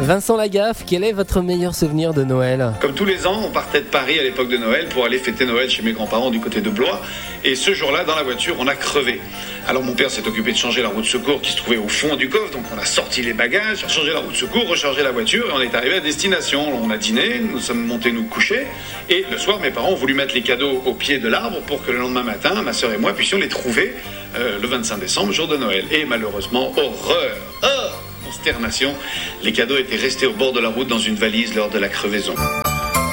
Vincent Lagaffe, quel est votre meilleur souvenir de Noël ? Comme tous les ans, on partait de Paris à l'époque de Noël pour aller fêter Noël chez mes grands-parents du côté de Blois. Et ce jour-là, dans la voiture, on a crevé. Alors mon père s'est occupé de changer la roue de secours qui se trouvait au fond du coffre. Donc on a sorti les bagages, changé la roue de secours, rechargé la voiture et on est arrivé à destination. On a dîné, nous sommes montés nous coucher. Et le soir, mes parents ont voulu mettre les cadeaux au pied de l'arbre pour que le lendemain matin, ma sœur et moi puissions les trouver le 25 décembre, jour de Noël. Et malheureusement, horreur, consternation, les cadeaux étaient restés au bord de la route dans une valise lors de la crevaison.